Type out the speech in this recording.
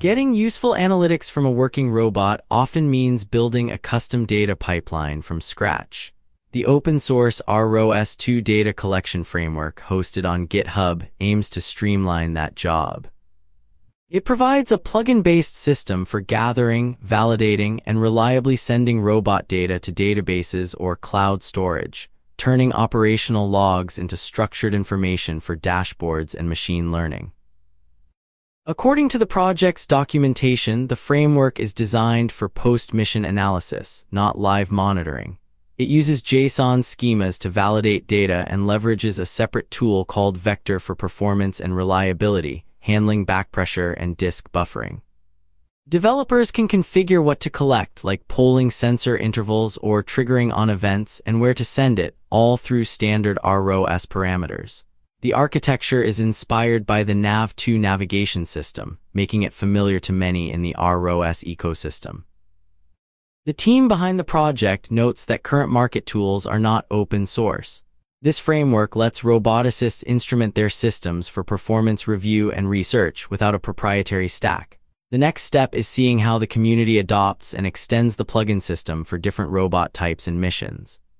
Getting useful analytics from a working robot often means building a custom data pipeline from scratch. The open-source ROS2 data collection framework hosted on GitHub aims to streamline that job. It provides a plugin-based system for gathering, validating, and reliably sending robot data to databases or cloud storage, turning operational logs into structured information for dashboards and machine learning. According to the project's documentation, the framework is designed for post-mission analysis, not live monitoring. It uses JSON schemas to validate data and leverages a separate tool called Vector for performance and reliability, handling backpressure and disk buffering. Developers can configure what to collect, like polling sensor intervals or triggering on events, and where to send it, all through standard ROS parameters. The architecture is inspired by the Nav2 navigation system, making it familiar to many in the ROS ecosystem. The team behind the project notes that current market tools are not open source. This framework lets roboticists instrument their systems for performance review and research without a proprietary stack. The next step is seeing how the community adopts and extends the plugin system for different robot types and missions.